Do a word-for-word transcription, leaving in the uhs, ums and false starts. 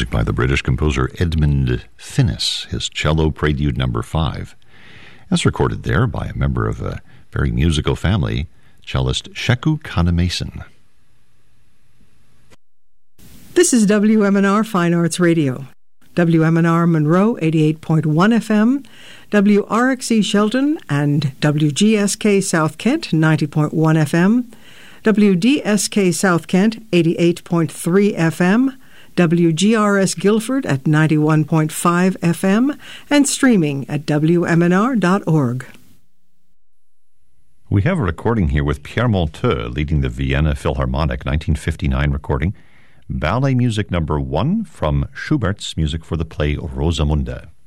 music by the British composer Edmund Finnis, his Cello Prelude Number five. As recorded there by a member of a very musical family, cellist Sheku Kanemason. This is W M N R Fine Arts Radio. W M N R Monroe eighty-eight point one F M, W R X E Shelton and W G S K South Kent ninety point one F M, W D S K South Kent eighty-eight point three F M, W G R S Guilford at ninety-one point five F M, and streaming at W M N R dot org. We have a recording here with Pierre Monteux leading the Vienna Philharmonic, nineteen fifty-nine recording, Ballet Music Number one from Schubert's music for the play Rosamunde.